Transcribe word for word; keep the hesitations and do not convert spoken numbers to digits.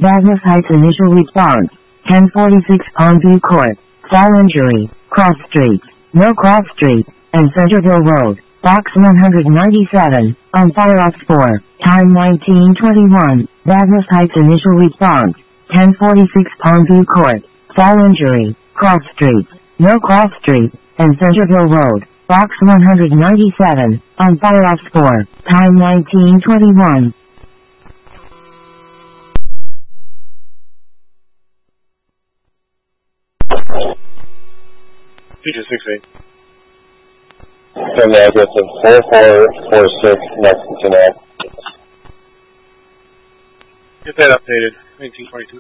Douglas Heights initial response. ten forty-six Pondview Court. Fall injury. Cross Street. No Cross Street. And Centerville Road. Box one ninety-seven. On fire ops four. Time nineteen twenty-one. Douglas Heights initial response. ten forty-six Pondview Court. Fall injury. Cross Street. No Cross Street. And Centerville Road. Box one ninety-seven. On fire ops four. Time nineteen twenty-one. Feature six eight. From the address of four four four six Lexington Ave. Get that updated. nineteen twenty-two.